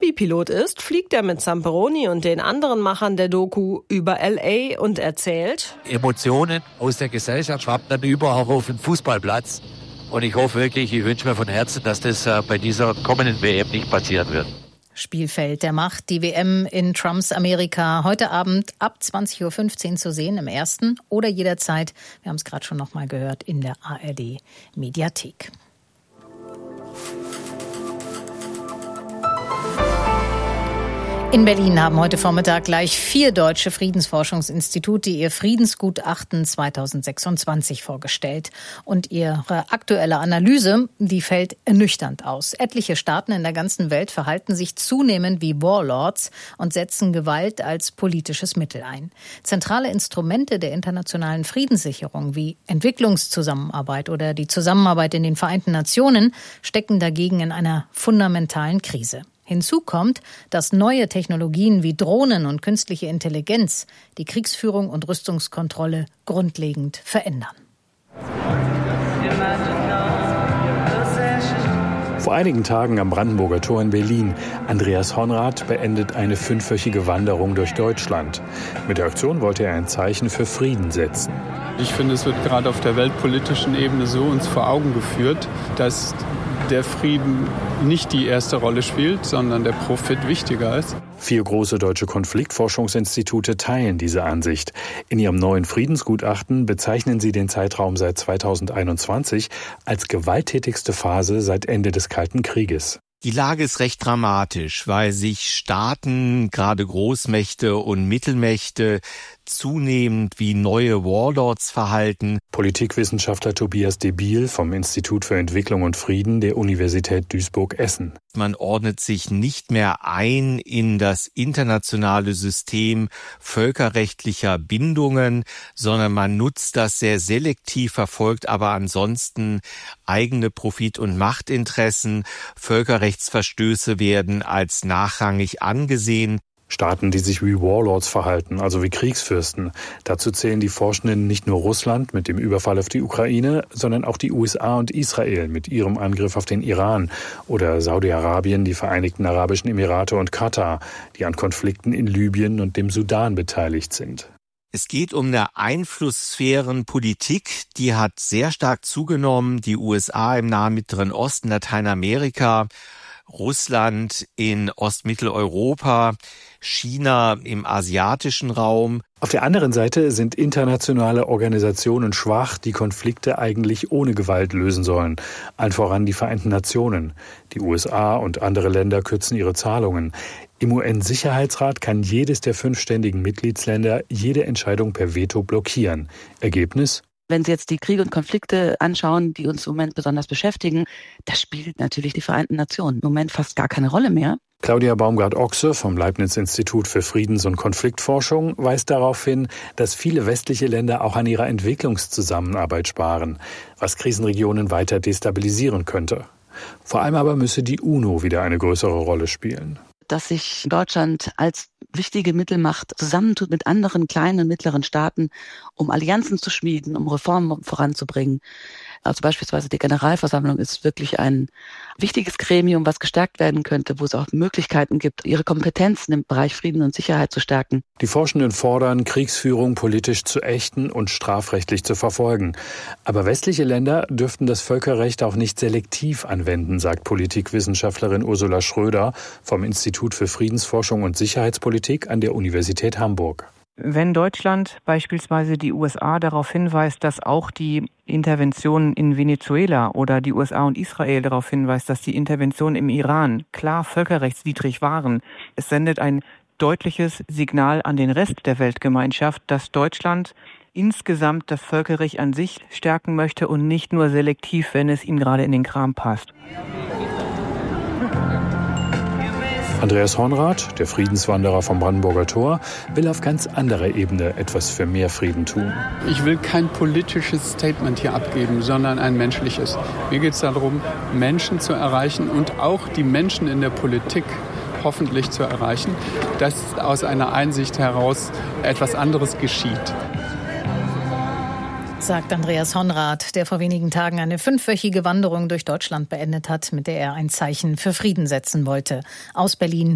Hobbypilot ist, fliegt er mit Zamperoni und den anderen Machern der Doku über L.A. und erzählt: Emotionen aus der Gesellschaft schwappen dann über auch auf den Fußballplatz. Und ich hoffe wirklich, ich wünsche mir von Herzen, dass das bei dieser kommenden WM nicht passieren wird. Spielfeld der Macht, die WM in Trumps Amerika. Heute Abend ab 20.15 Uhr zu sehen im Ersten oder jederzeit, wir haben es gerade schon noch mal gehört, in der ARD-Mediathek. In Berlin haben heute Vormittag gleich 4 deutsche Friedensforschungsinstitute ihr Friedensgutachten 2026 vorgestellt. Und ihre aktuelle Analyse, die fällt ernüchternd aus. Etliche Staaten in der ganzen Welt verhalten sich zunehmend wie Warlords und setzen Gewalt als politisches Mittel ein. Zentrale Instrumente der internationalen Friedenssicherung wie Entwicklungszusammenarbeit oder die Zusammenarbeit in den Vereinten Nationen stecken dagegen in einer fundamentalen Krise. Hinzu kommt, dass neue Technologien wie Drohnen und künstliche Intelligenz die Kriegsführung und Rüstungskontrolle grundlegend verändern. Vor einigen Tagen am Brandenburger Tor in Berlin. Andreas Honrath beendet eine 5-wöchige Wanderung durch Deutschland. Mit der Aktion wollte er ein Zeichen für Frieden setzen. Ich finde, es wird gerade auf der weltpolitischen Ebene so uns vor Augen geführt, dass der Frieden nicht die erste Rolle spielt, sondern der Profit wichtiger ist. 4 große deutsche Konfliktforschungsinstitute teilen diese Ansicht. In ihrem neuen Friedensgutachten bezeichnen sie den Zeitraum seit 2021 als gewalttätigste Phase seit Ende des Kalten Krieges. Die Lage ist recht dramatisch, weil sich Staaten, gerade Großmächte und Mittelmächte, zunehmend wie neue Warlords verhalten. Politikwissenschaftler Tobias Debiel vom Institut für Entwicklung und Frieden der Universität Duisburg-Essen. Man ordnet sich nicht mehr ein in das internationale System völkerrechtlicher Bindungen, sondern man nutzt das sehr selektiv, verfolgt aber ansonsten eigene Profit- und Machtinteressen. Völkerrechtsverstöße werden als nachrangig angesehen. Staaten, die sich wie Warlords verhalten, also wie Kriegsfürsten. Dazu zählen die Forschenden nicht nur Russland mit dem Überfall auf die Ukraine, sondern auch die USA und Israel mit ihrem Angriff auf den Iran oder Saudi-Arabien, die Vereinigten Arabischen Emirate und Katar, die an Konflikten in Libyen und dem Sudan beteiligt sind. Es geht um eine Einflusssphärenpolitik, die hat sehr stark zugenommen. Die USA im Nahen Mittleren Osten, Lateinamerika, Russland in Ostmitteleuropa, China im asiatischen Raum. Auf der anderen Seite sind internationale Organisationen schwach, die Konflikte eigentlich ohne Gewalt lösen sollen. Allen voran die Vereinten Nationen. Die USA und andere Länder kürzen ihre Zahlungen. Im UN-Sicherheitsrat kann jedes der 5 ständigen Mitgliedsländer jede Entscheidung per Veto blockieren. Ergebnis? Wenn Sie jetzt die Kriege und Konflikte anschauen, die uns im Moment besonders beschäftigen, da spielt natürlich die Vereinten Nationen im Moment fast gar keine Rolle mehr. Claudia Baumgart-Ochse vom Leibniz-Institut für Friedens- und Konfliktforschung weist darauf hin, dass viele westliche Länder auch an ihrer Entwicklungszusammenarbeit sparen, was Krisenregionen weiter destabilisieren könnte. Vor allem aber müsse die UNO wieder eine größere Rolle spielen. Dass sich Deutschland als wichtige Mittelmacht zusammentut mit anderen kleinen und mittleren Staaten, um Allianzen zu schmieden, um Reformen voranzubringen. Also beispielsweise die Generalversammlung ist wirklich ein wichtiges Gremium, was gestärkt werden könnte, wo es auch Möglichkeiten gibt, ihre Kompetenzen im Bereich Frieden und Sicherheit zu stärken. Die Forschenden fordern, Kriegsführung politisch zu ächten und strafrechtlich zu verfolgen. Aber westliche Länder dürften das Völkerrecht auch nicht selektiv anwenden, sagt Politikwissenschaftlerin Ursula Schröder vom Institut für Friedensforschung und Sicherheitspolitik an der Universität Hamburg. Wenn Deutschland beispielsweise die USA darauf hinweist, dass auch die Interventionen in Venezuela oder die USA und Israel darauf hinweist, dass die Interventionen im Iran klar völkerrechtswidrig waren, es sendet ein deutliches Signal an den Rest der Weltgemeinschaft, dass Deutschland insgesamt das Völkerrecht an sich stärken möchte und nicht nur selektiv, wenn es ihnen gerade in den Kram passt. Andreas Honrath, der Friedenswanderer vom Brandenburger Tor, will auf ganz anderer Ebene etwas für mehr Frieden tun. Ich will kein politisches Statement hier abgeben, sondern ein menschliches. Mir geht es darum, Menschen zu erreichen und auch die Menschen in der Politik hoffentlich zu erreichen, dass aus einer Einsicht heraus etwas anderes geschieht. Sagt Andreas Honrath, der vor wenigen Tagen eine 5-wöchige Wanderung durch Deutschland beendet hat, mit der er ein Zeichen für Frieden setzen wollte. Aus Berlin